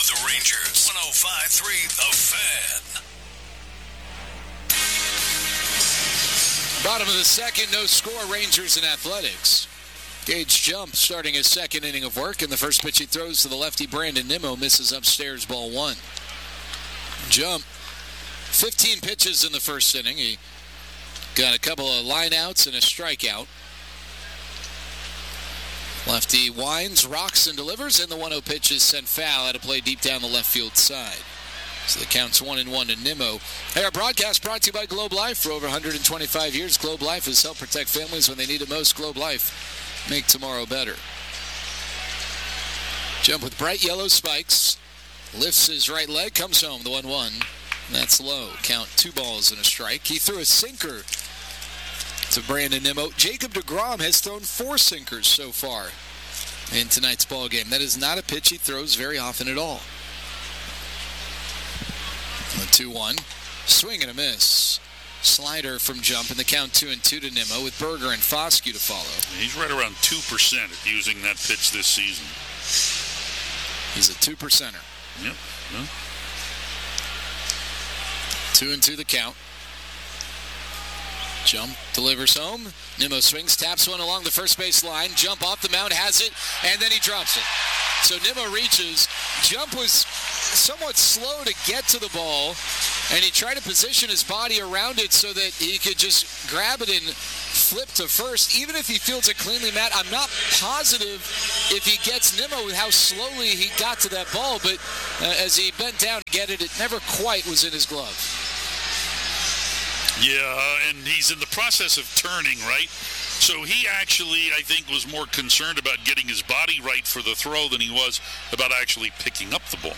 of the Rangers. 105.3 The Fan. Bottom of the second, no score, Rangers and Athletics. Gage Jump starting his second inning of work, and the first pitch he throws to the lefty Brandon Nimmo misses upstairs, ball one. Jump, 15 pitches in the first inning. He got a couple of lineouts and a strikeout. Lefty winds, rocks, and delivers, and the 1-0 pitch is sent foul out of play deep down the left field side. So the count's 1-1 to Nimmo. Hey, our broadcast brought to you by Globe Life. For over 125 years, Globe Life has helped protect families when they need it most. Globe Life, make tomorrow better. Jump with bright yellow spikes. Lifts his right leg, comes home, the 1-1. That's low. Count 2 balls and a strike. He threw a sinker to Brandon Nimmo. Jacob deGrom has thrown 4 sinkers so far in tonight's ball game. That is not a pitch he throws very often at all. 2-1. Swing and a miss. Slider from Jump, and the count 2-2 to Nimmo with Berger and Foscue to follow. He's right around 2% at using that pitch this season. He's a 2%er. Yep. Well. 2-2 the count. Jump delivers home. Nimmo swings, taps one along the first base line. Jump off the mound, has it, and then he drops it. So Nimmo reaches. Jump was somewhat slow to get to the ball, and he tried to position his body around it so that he could just grab it and flip to first. Even if he fields it cleanly, Matt, I'm not positive if he gets Nimmo with how slowly he got to that ball, but as he bent down to get it, it never quite was in his glove. Yeah, and he's in the process of turning, right? So he actually, I think, was more concerned about getting his body right for the throw than he was about actually picking up the ball.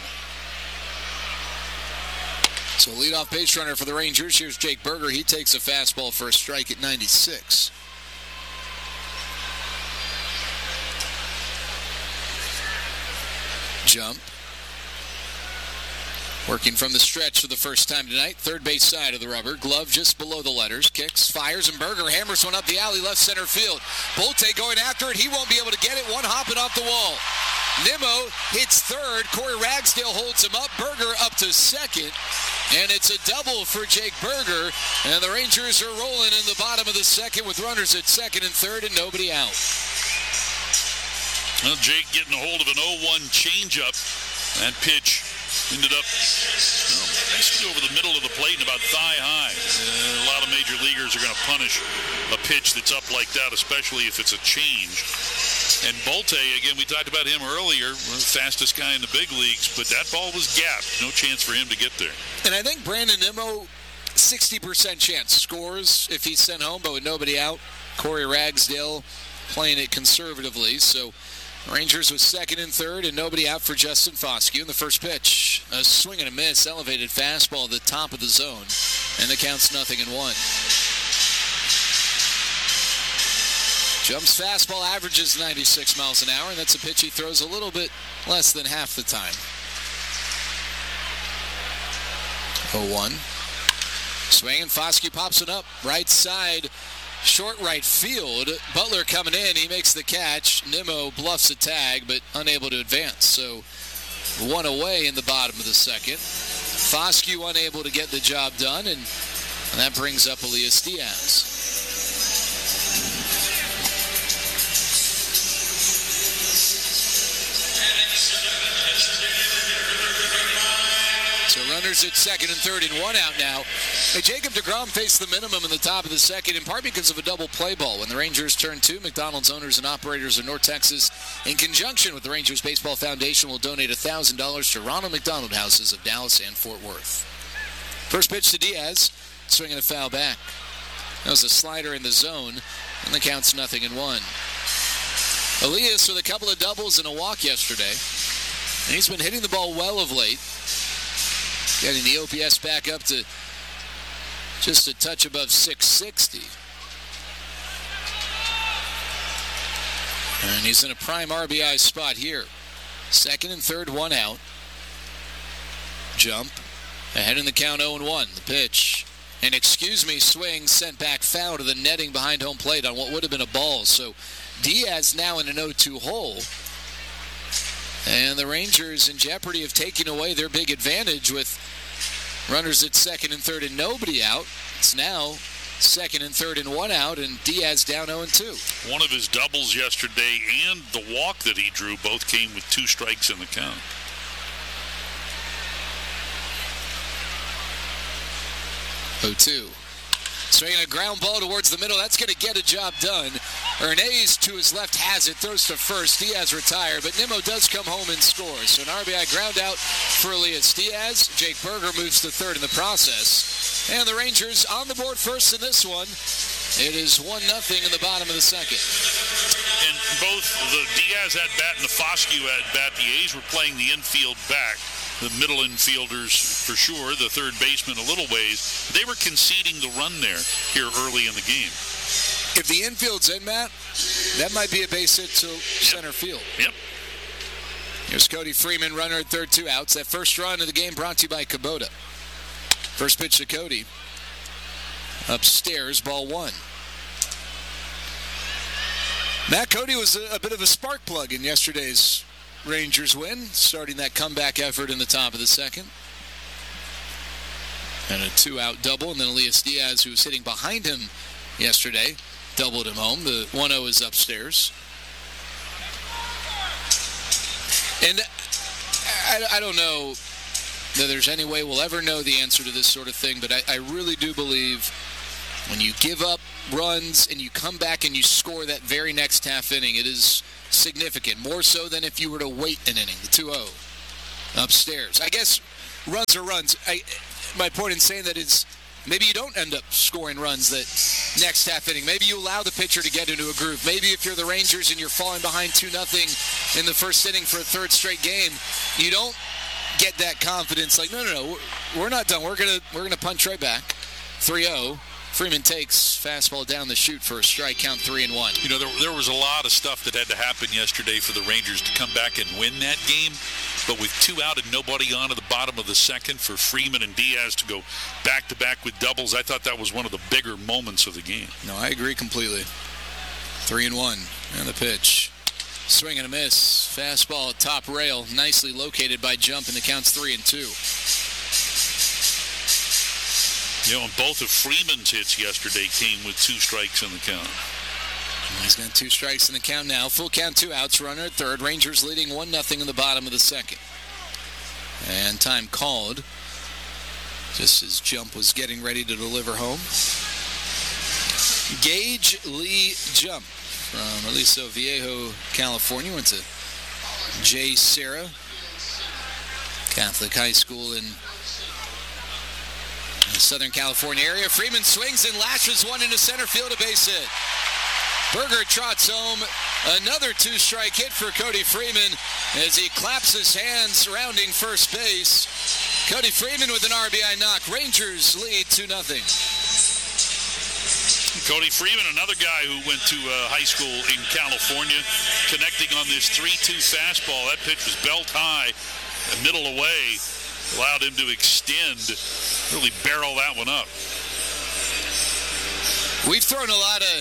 So leadoff base runner for the Rangers. Here's Jake Berger. He takes a fastball for a strike at 96. Jump. Working from the stretch for the first time tonight. Third base side of the rubber. Glove just below the letters. Kicks, fires, and Berger hammers one up the alley, left center field. Bolte going after it. He won't be able to get it. One hopping off the wall. Nimmo hits third. Corey Ragsdale holds him up. Berger up to second. And it's a double for Jake Berger. And the Rangers are rolling in the bottom of the second with runners at second and third and nobody out. Well, Jake getting a hold of an 0-1 changeup. That pitch ended up basically over the middle of the plate and about thigh high. A lot of major leaguers are going to punish a pitch that's up like that, especially if it's a change. And Bolte, again, we talked about him earlier, the fastest guy in the big leagues, but that ball was gapped. No chance for him to get there. And I think Brandon Nimmo, 60% chance, scores if he's sent home, but with nobody out. Corey Ragsdale playing it conservatively, so Rangers with second and third and nobody out for Justin Foscue. In the first pitch, a swing and a miss, elevated fastball at the top of the zone, and the count's 0-1. Jump's fastball averages 96 miles an hour, and that's a pitch he throws a little bit less than half the time. 0-1. Swing, and Foscue pops it up. Right side, short right field. Butler coming in. He makes the catch. Nimmo bluffs a tag, but unable to advance. So one away in the bottom of the second. Foscue unable to get the job done, and that brings up Elias Diaz. So runners at second and third and one out now. Hey, Jacob deGrom faced the minimum in the top of the second, in part because of a double play ball. When the Rangers turn two, McDonald's owners and operators of North Texas, in conjunction with the Rangers Baseball Foundation, will donate $1,000 to Ronald McDonald Houses of Dallas and Fort Worth. First pitch to Diaz, swinging a foul back. That was a slider in the zone, and the count's 0-1. Elias with a couple of doubles and a walk yesterday. And he's been hitting the ball well of late. Getting the OPS back up to just a touch above 660. And he's in a prime RBI spot here. Second and third, one out. Jump. Ahead in the count, 0-1. The pitch. And swing sent back foul to the netting behind home plate on what would have been a ball. So Diaz now in an 0-2 hole. And the Rangers in jeopardy of taking away their big advantage with runners at second and third and nobody out. It's now second and third and one out, and Diaz down 0-2. One of his doubles yesterday and the walk that he drew both came with 2 strikes in the count. 0-2. Swinging a ground ball towards the middle. That's going to get a job done. Ernez to his left has it. Throws to first. Diaz retired, but Nimmo does come home and scores. So an RBI ground out for Elias Diaz. Jake Berger moves to third in the process. And the Rangers on the board first in this one. It is 1-0 in the bottom of the second. And both the Diaz at bat and the Foscue at bat, the A's were playing the infield back. The middle infielders, for sure, the third baseman a little ways. They were conceding the run there here early in the game. If the infield's in, Matt, that might be a base hit to center field. Yep. Here's Cody Freeman, runner at third, 2 outs. That first run of the game brought to you by Kubota. First pitch to Cody. Upstairs, ball 1. Matt, Cody was a bit of a spark plug in yesterday's Rangers win, starting that comeback effort in the top of the second. And a 2-out double, and then Elias Diaz, who was hitting behind him yesterday, doubled him home. The 1-0 is upstairs. And I don't know that there's any way we'll ever know the answer to this sort of thing, but I really do believe when you give up runs and you come back and you score that very next half inning, it is significant, more so than if you were to wait an inning. The 2-0 upstairs. I guess runs are runs. My point in saying that is maybe you don't end up scoring runs that next half inning. Maybe you allow the pitcher to get into a groove. Maybe if you're the Rangers and you're falling behind 2-0 in the first inning for a third straight game, you don't get that confidence like, no, we're not done. We're gonna punch right back. 3-0. Freeman takes fastball down the chute for a strike, count 3-1. You know, there was a lot of stuff that had to happen yesterday for the Rangers to come back and win that game. But with 2 out and nobody on at the bottom of the second, for Freeman and Diaz to go back-to-back with doubles, I thought that was one of the bigger moments of the game. No, I agree completely. 3-1, and the pitch. Swing and a miss. Fastball at top rail, nicely located by Jump, and the count's 3-2. You know, and both of Freeman's hits yesterday came with 2 strikes in the count. He's got 2 strikes in the count now. Full count, 2 outs, runner at third. Rangers leading 1-0 in the bottom of the second. And time called just as Jump was getting ready to deliver home. Gage Lee Jump from Aliso Viejo, California. Went to J. Serra Catholic High School in the Southern California area. Freeman swings and lashes one into center field, a base hit. Berger trots home. Another 2-strike hit for Cody Freeman as he claps his hands rounding first base. Cody Freeman with an RBI knock. Rangers lead 2-0. Cody Freeman, another guy who went to high school in California, connecting on this 3-2 fastball. That pitch was belt high, middle away. Allowed him to extend, really barrel that one up. We've thrown a lot of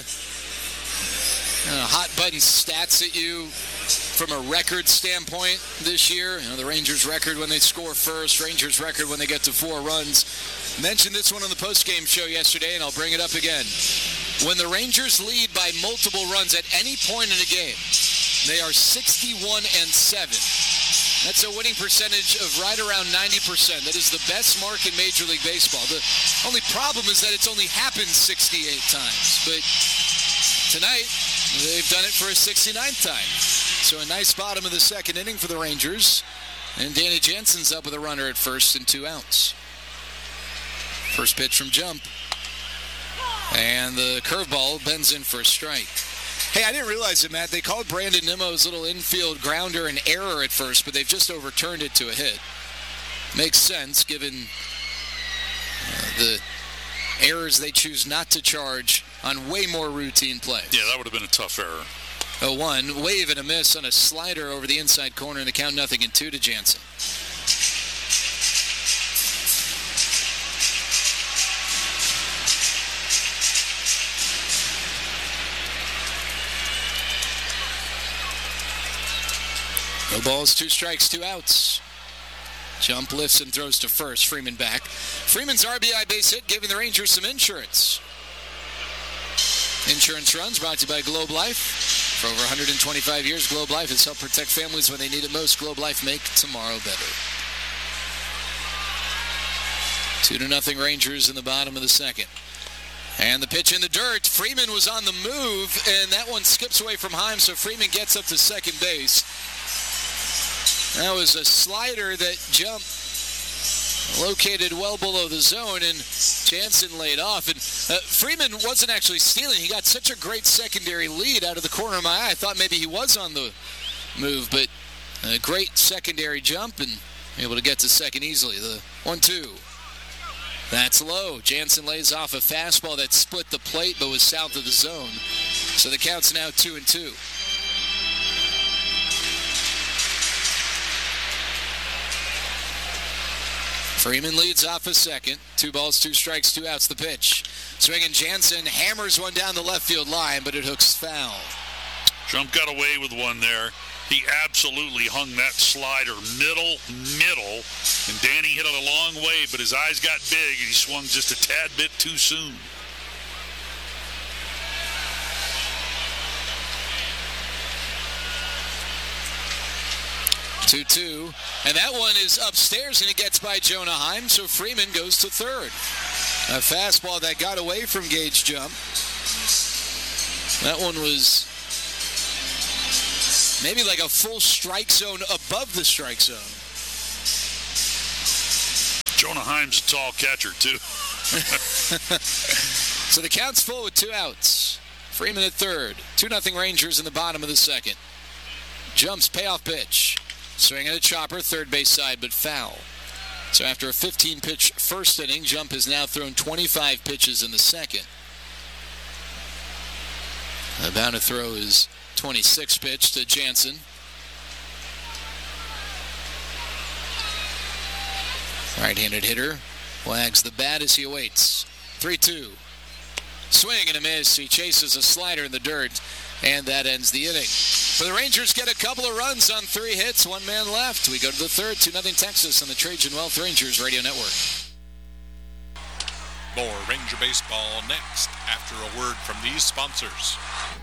hot button stats at you from a record standpoint this year. You know, the Rangers record when they score first, Rangers record when they get to 4 runs. Mentioned this one on the postgame show yesterday, and I'll bring it up again. When the Rangers lead by multiple runs at any point in a game, they are 61-7. That's a winning percentage of right around 90%. That is the best mark in Major League Baseball. The only problem is that it's only happened 68 times. But tonight, they've done it for a 69th time. So a nice bottom of the second inning for the Rangers. And Danny Jansen's up with a runner at first and 2 outs. First pitch from Jump. And the curveball bends in for a strike. Hey, I didn't realize it, Matt. They called Brandon Nimmo's little infield grounder an error at first, but they've just overturned it to a hit. Makes sense given the errors they choose not to charge on way more routine plays. Yeah, that would have been a tough error. 0-1, wave and a miss on a slider over the inside corner, and the count 0-2 to Jansen. No balls, 2 strikes, 2 outs. Jump lifts and throws to first. Freeman back. Freeman's RBI base hit, giving the Rangers some insurance. Insurance runs brought to you by Globe Life. For over 125 years, Globe Life has helped protect families when they need it most. Globe Life, make tomorrow better. 2-0 Rangers in the bottom of the second. And the pitch in the dirt. Freeman was on the move, and that one skips away from Heim, so Freeman gets up to second base. That was a slider that jumped, located well below the zone, and Jansen laid off. And Freeman wasn't actually stealing. He got such a great secondary lead out of the corner of my eye. I thought maybe he was on the move, but a great secondary jump and able to get to second easily. The 1-2. That's low. Jansen lays off a fastball that split the plate but was south of the zone. So the count's now 2-2. Freeman leads off a second. 2 balls, 2 strikes, 2 outs. The pitch. Swinging Jansen hammers one down the left field line, but it hooks foul. Trump got away with one there. He absolutely hung that slider middle, and Danny hit it a long way, but his eyes got big, and he swung just a tad bit too soon. Two, and that one is upstairs, and it gets by Jonah Heim, so Freeman goes to third. A fastball that got away from Gage Jump. That one was maybe like a full strike zone above the strike zone. Jonah Heim's a tall catcher, too. So the count's full with 2 outs. Freeman at third. 2-0 Rangers in the bottom of the second. Jumps, payoff pitch. Swing at a chopper, third base side, but foul. So after a 15-pitch first inning, Jump has now thrown 25 pitches in the second. About to throw his 26th pitch to Jansen. Right-handed hitter wags the bat as he awaits. 3-2. Swing and a miss. He chases a slider in the dirt, and that ends the inning. For the Rangers, get a couple of runs on 3 hits, 1 man left. We go to the third, 2-0 Texas on the Trajan Wealth Rangers Radio Network. More Ranger baseball next after a word from these sponsors.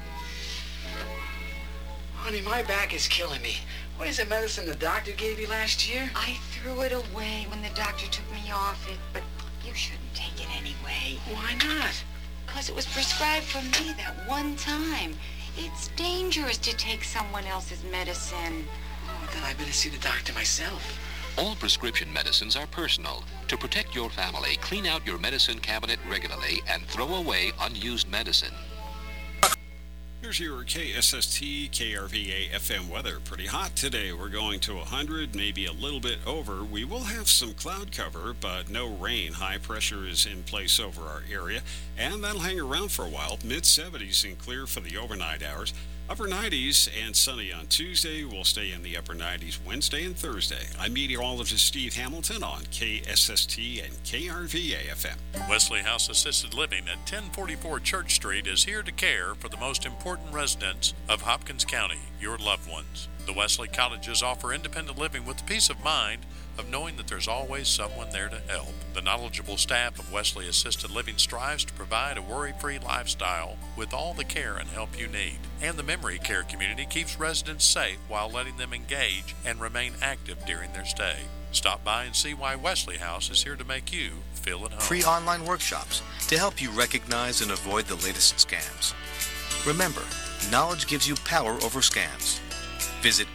Honey, my back is killing me. What is the medicine the doctor gave you last year? I threw it away when the doctor took me off it, but you shouldn't take it anyway. Why not? Because it was prescribed for me that one time. It's dangerous to take someone else's medicine. Oh, then I better see the doctor myself. All prescription medicines are personal. To protect your family, clean out your medicine cabinet regularly and throw away unused medicine. Here's your KSST KRVA FM weather. Pretty hot today. We're going to 100, maybe a little bit over. We will have some cloud cover, but no rain. High pressure is in place over our area, and that'll hang around for a while. Mid-70s and clear for the overnight hours. Upper 90s and sunny on Tuesday. We'll stay in the upper 90s Wednesday and Thursday. I'm meteorologist Steve Hamilton on KSST and KRVA FM. Wesley House Assisted Living at 1044 Church Street is here to care for the most important residents of Hopkins County, your loved ones. The Wesley Cottages offer independent living with the peace of mind of knowing that there's always someone there to help. The knowledgeable staff of Wesley Assisted Living strives to provide a worry-free lifestyle with all the care and help you need. And the memory care community keeps residents safe while letting them engage and remain active during their stay. Stop by and see why Wesley House is here to make you feel at home. Free online workshops to help you recognize and avoid the latest scams. Remember, knowledge gives you power over scams. Visit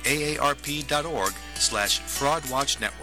aarp.org/fraudwatchnetwork.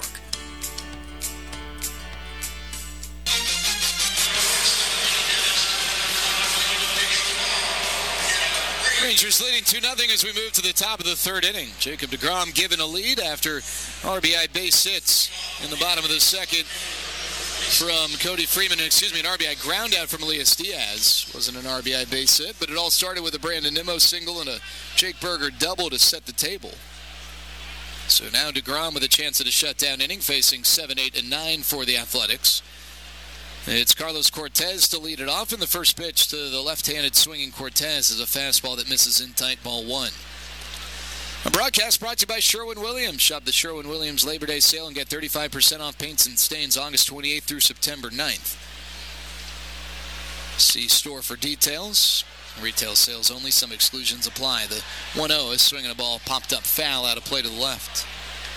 Rangers leading 2-0 as we move to the top of the third inning. Jacob deGrom given a lead after RBI base hits in the bottom of the second from Cody Freeman. An RBI ground out from Elias Diaz. Wasn't an RBI base hit, but it all started with a Brandon Nimmo single and a Jake Berger double to set the table. So now deGrom with a chance at a shutdown inning, facing 7, 8, and 9 for the Athletics. It's Carlos Cortez to lead it off, and the first pitch to the left-handed swinging Cortez is a fastball that misses in tight, ball 1. A broadcast brought to you by Sherwin-Williams. Shop the Sherwin-Williams Labor Day sale and get 35% off paints and stains August 28th through September 9th. See store for details. Retail sales only. Some exclusions apply. The 1-0 is swinging a ball, popped up foul out of play to the left.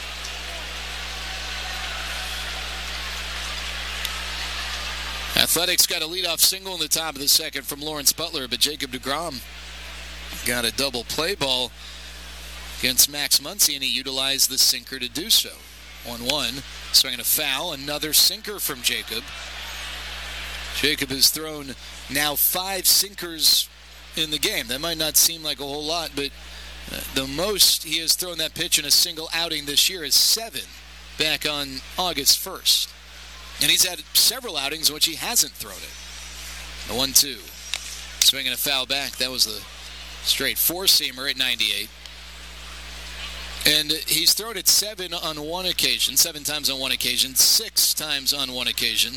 Athletics got a leadoff single in the top of the second from Lawrence Butler, but Jacob deGrom got a double play ball against Max Muncy, and he utilized the sinker to do so. 1-1, swinging a foul, another sinker from Jacob. Jacob has thrown now 5 sinkers in the game. That might not seem like a whole lot, but the most he has thrown that pitch in a single outing this year is 7 back on August 1st. And he's had several outings in which he hasn't thrown it. The 1-2, swinging a foul back. That was the straight four-seamer at 98. And he's thrown it 7 on one occasion, 7 times on one occasion, 6 times on one occasion,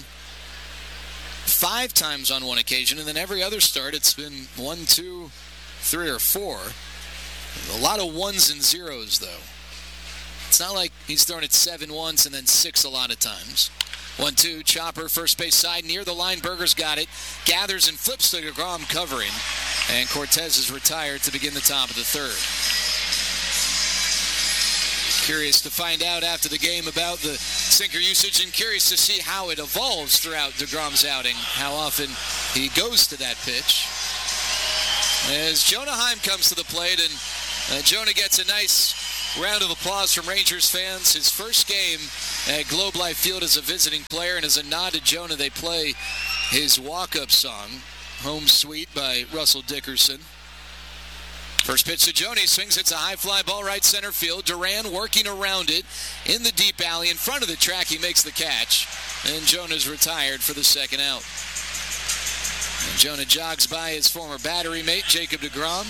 5 times on one occasion, and then every other start it's been 1, 2, 3, or 4. A lot of 1s and 0s, though. It's not like he's thrown it 7 once and then 6 a lot of times. 1-2, chopper, first base side, near the line. Berger's got it, gathers and flips to deGrom covering, and Cortez is retired to begin the top of the third. Curious to find out after the game about the sinker usage, and curious to see how it evolves throughout deGrom's outing, how often he goes to that pitch. As Jonah Heim comes to the plate, and Jonah gets a nice round of applause from Rangers fans. His first game at Globe Life Field as a visiting player, and as a nod to Jonah, they play his walk-up song, Home Sweet by Russell Dickerson. First pitch to Jonah, he swings, it's a high fly ball right center field. Duran working around it in the deep alley in front of the track. He makes the catch, and Jonah's retired for the second out. And Jonah jogs by his former battery mate, Jacob deGrom.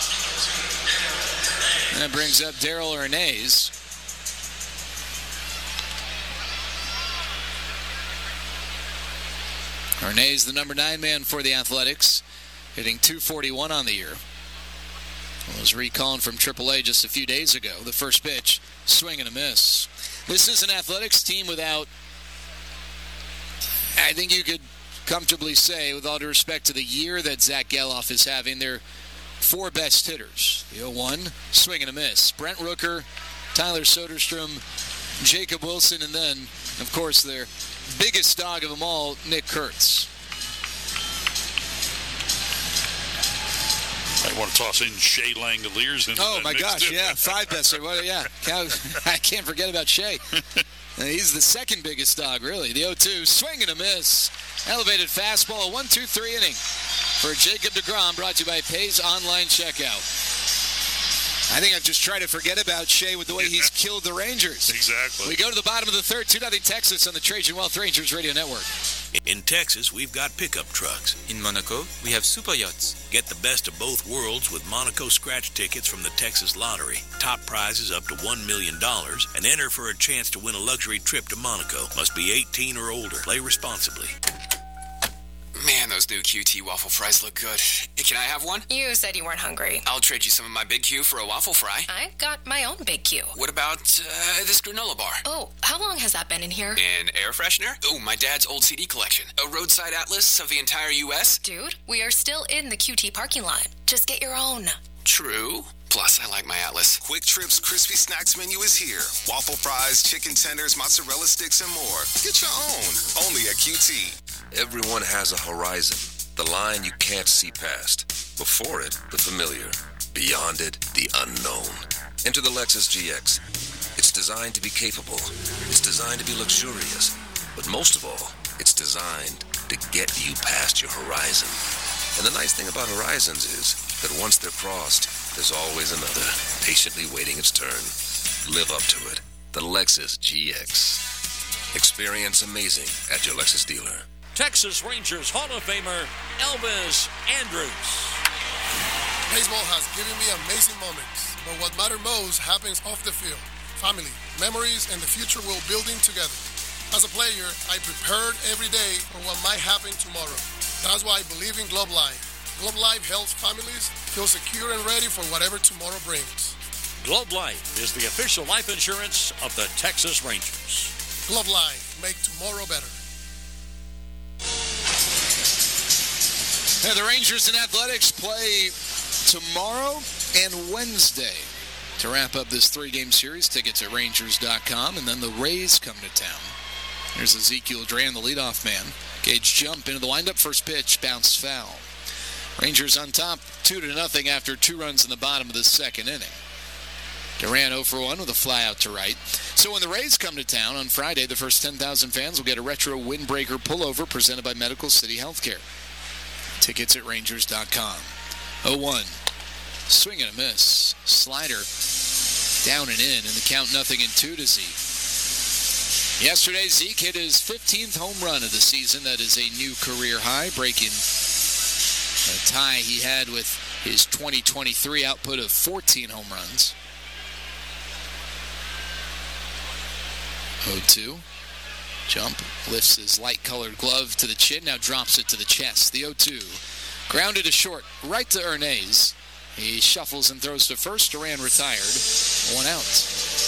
And that brings up Darell Hernaiz. Hernaiz, the number 9 man for the Athletics, hitting .241 on the year. Was recalled from AAA just a few days ago. The first pitch, swing and a miss. This is an Athletics team without, I think you could comfortably say, with all due respect to the year that Zach Geloff is having, their 4 best hitters. The 0-1, swing and a miss. Brent Rooker, Tyler Soderstrom, Jacob Wilson, and then, of course, their biggest dog of them all, Nick Kurtz. I want to toss in Shea Langoliers. Oh, my gosh, yeah, 5 best. Well, yeah, I can't forget about Shea. He's the second biggest dog, really. The 0-2, swing and a miss. Elevated fastball, 1-2-3 inning for Jacob deGrom, brought to you by Pays Online Checkout. I think I've just tried to forget about Shea with the way he's killed the Rangers. Exactly. We go to the bottom of the third, 2-0 Texas on the Trajan Wealth Rangers Radio Network. In Texas, we've got pickup trucks. In Monaco, we have super yachts. Get the best of both worlds with Monaco scratch tickets from the Texas Lottery. Top prizes up to $1 million, and enter for a chance to win a luxury trip to Monaco. Must be 18 or older. Play responsibly. Man, those new QT waffle fries look good. Can I have one? You said you weren't hungry. I'll trade you some of my Big Q for a waffle fry. I got my own Big Q. What about this granola bar? Oh, how long has that been in here? An air freshener? Oh, my dad's old CD collection. A roadside atlas of the entire U.S.? Dude, we are still in the QT parking lot. Just get your own. True. Plus, I like my atlas. Quick Trip's Crispy Snacks menu is here. Waffle fries, chicken tenders, mozzarella sticks, and more. Get your own. Only at QT. Everyone has a horizon, the line you can't see past. Before it, the familiar. Beyond it, the unknown. Enter the Lexus GX. It's designed to be capable. It's designed to be luxurious. But most of all, it's designed to get you past your horizon. And the nice thing about horizons is that once they're crossed, there's always another, patiently waiting its turn. Live up to it. The Lexus GX. Experience amazing at your Lexus dealer. Texas Rangers Hall of Famer Elvis Andrus. Baseball has given me amazing moments, but what matters most happens off the field. Family, memories, and the future we're building together. As a player, I prepared every day for what might happen tomorrow. That's why I believe in Globe Life. Globe Life helps families feel secure and ready for whatever tomorrow brings. Globe Life is the official life insurance of the Texas Rangers. Globe Life, make tomorrow better. The Rangers and Athletics play tomorrow and Wednesday to wrap up this 3-game series. Tickets at Rangers.com, and then the Rays come to town. Here's Ezekiel Duran, the leadoff man. Gage jump into the windup. First pitch, bounced foul. Rangers on top 2-0 after 2 runs in the bottom of the second inning. Duran 0 for 1 with a fly out to right. So when the Rays come to town on Friday, the first 10,000 fans will get a retro windbreaker pullover presented by Medical City Healthcare. Tickets at Rangers.com. 0-1. Swing and a miss. Slider down and in the count 0-2 to Zeke. Yesterday, Zeke hit his 15th home run of the season. That is a new career high, breaking a tie he had with his 2023 output of 14 home runs. 0-2. Jump, lifts his light-colored glove to the chin, now drops it to the chest. The 0-2. Grounded to short, right to Ernez. He shuffles and throws to first. Duran retired. 1 out.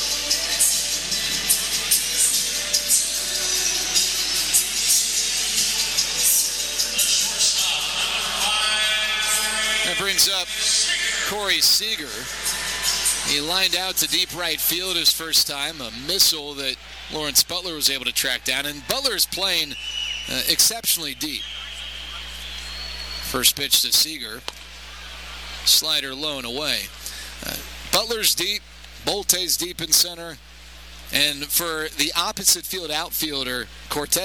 That brings up Corey Seager. He lined out to deep right field his first time. A missile that Lawrence Butler was able to track down. And Butler's playing exceptionally deep. First pitch to Seager. Slider low and away. Butler's deep. Bolte's deep in center. And for the opposite field outfielder, Cortez